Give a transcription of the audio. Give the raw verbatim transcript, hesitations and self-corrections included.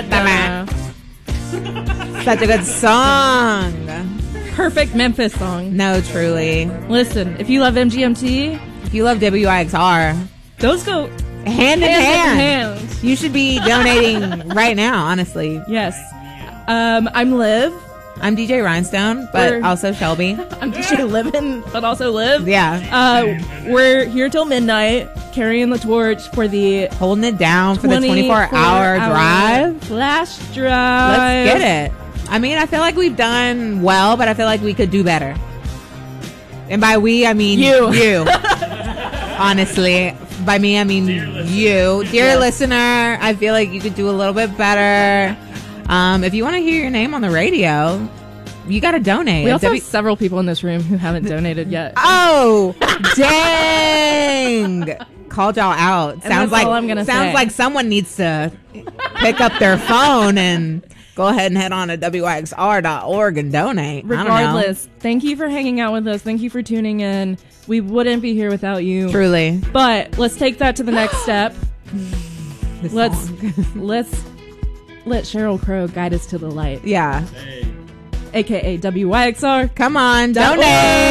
Such a good song. Perfect Memphis song. No, truly. Listen, if you love M G M T, if you love W I X R, those go hand in hand. hand. In hand. You should be donating right now, honestly. Yes. Um, I'm Liv. I'm D J Rhinestone, but We're, also Shelby. I'm D J Livin', but also Liv. Yeah. Uh, we're here till midnight, carrying the torch for the holding it down for the twenty-four hour drive. Flash drive. Let's get it. I mean, I feel like we've done well, but I feel like we could do better. And by we, I mean you. You. Honestly. By me, I mean Dear you. Dear yes. listener, I feel like you could do a little bit better. Um, if you want to hear your name on the radio, you got to donate. We also w- have several people in this room who haven't donated yet. Oh, dang. Called y'all out. And sounds like I'm gonna sounds say. like someone needs to pick up their phone and go ahead and head on to W I X R dot org and donate. Regardless, thank you for hanging out with us. Thank you for tuning in. We wouldn't be here without you. Truly. But let's take that to the next step. This let's let's let Sheryl Crow guide us to the light. Yeah. Hey. A K A W Y X R. Come on, donate.